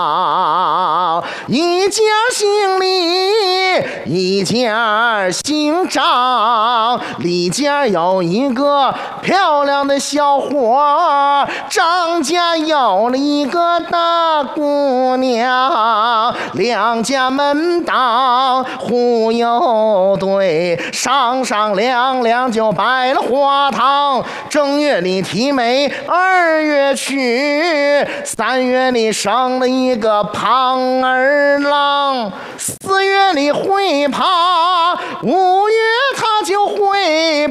一家姓李，一家姓张，李家有一个漂亮的小伙，张家有了一个大姑娘，两家门当户有对，上上两两就摆了花堂。正月里提媒，2月娶，3月里生了一个胖儿郎，4月里会爬，5月他就会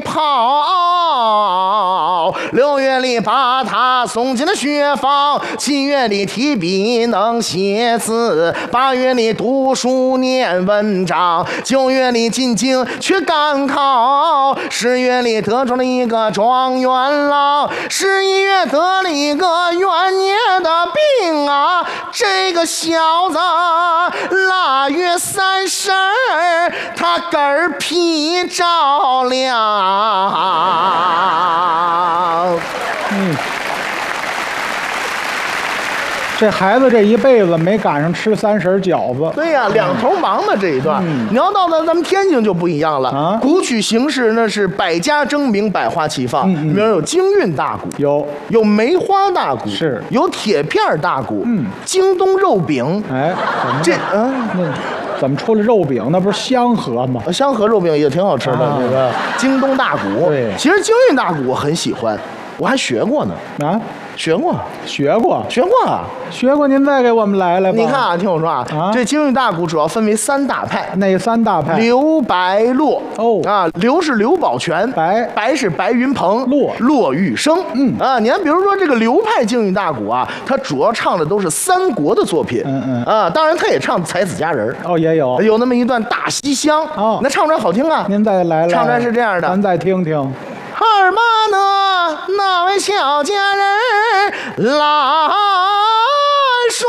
跑，6月里把他送进了学房，7月里提笔能写字，8月里读书念文章，9月里进京去赶考，10月里得出了一个状元郎，11月得了一个元年的病啊，这个小子腊月30他嗝屁着了。 这孩子这一辈子没赶上吃30饺子。 对呀，两头忙嘛这一段。你要到咱们天津就不一样了啊，鼓曲形式那是百家争鸣，百花齐放。里面有京韵大鼓，有梅花大鼓， 是有铁片大鼓，京东肉饼。 哎， 这怎么出了肉饼？那不是香河吗？ 香河肉饼也挺好吃的。这个京东大鼓， 对， 其实京韵大鼓我很喜欢，我还学过呢。啊？学过。 您再给我们来吧。 你看啊，听我说啊，这京韵大鼓主要分为3大派。 哪3大派？ 刘白骆。刘是刘宝全，白是白云鹏，骆玉笙。你看，比如说这个刘派京韵大鼓啊，它主要唱的都是三国的作品。当然他也唱才子佳人。 也有那么一段大西厢。那唱出来好听啊。 您再来。 唱出来是这样的， 咱再听听。 二妈呢，那位小佳人来梳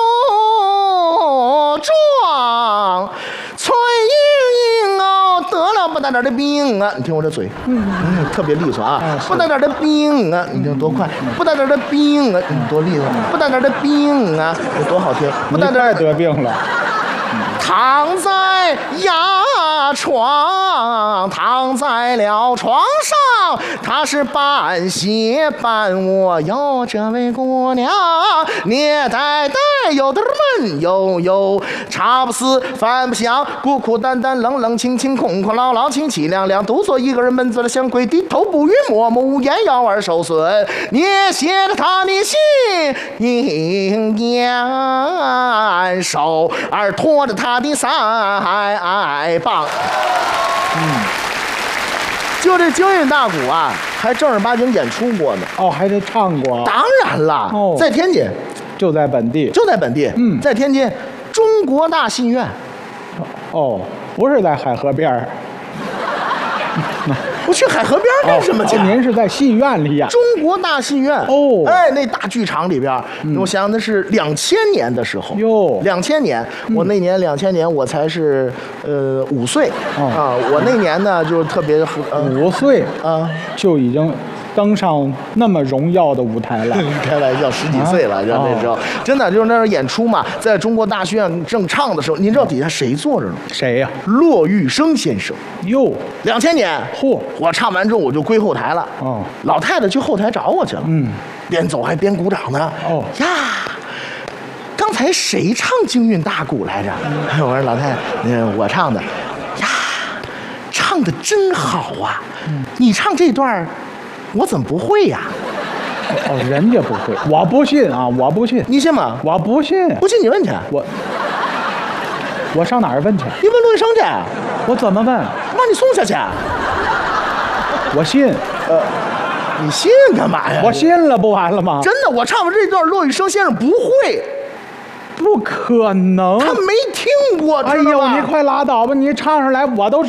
妆，崔莺莺哦得了不大点的病啊！你听我这嘴，特别利索啊！不大点的病啊，你听多快！不大点的病啊，你多利索！不大点的病啊，有多好听！不大点得病了。 躺在牙床，躺在了床上，他是半斜半卧哟。这位姑娘，捏呆呆，有的闷悠，茶不思饭不想，苦苦淡淡，冷冷清清，空空落落，凄凄凉凉，独坐一个人闷醉了香闺，低头不语，默默无言，腰儿受损，捏写了他的心眼，手儿托着他的腮帮。就这京韵大鼓啊，还正儿八经演出过呢。 还得唱过。 当然了，在天津， 就在本地， 在天津中国大戏院。 不是在海河边儿。 我去海河边干什么去？ 您是在戏院里演？ 中国大戏院。那大剧场里边，我想那是2000年的时候。2000年，我那年2000年我才是5岁我那年呢就特别 5岁就已经登上那么荣耀的舞台了。 开玩笑，10几岁了，那时候真的就是那时候演出嘛，在中国大剧院正唱的时候，您知道底下谁坐着呢？ 谁呀？ 骆玉笙先生。2000年，我唱完之后我就归后台了。老太太去后台找我去了。边走还边鼓掌呢。呀，刚才谁唱京韵大鼓来着？我说老太太，我唱的。呀，唱的真好啊！你唱这段我怎么不会呀？ 人家不会，我不信啊！我不信， 你信吗？ 我不信， 不信你问去。 我上哪儿问去？ 你问陆玉笙去。 我怎么问？ 把你送下去。 我信。 你信干嘛呀？ 我信了，不完了吗？ 真的，我唱完这段，骆玉笙先生不会。 不可能， 他没听过。 哎呦，你快拉倒吧！你唱上来，我都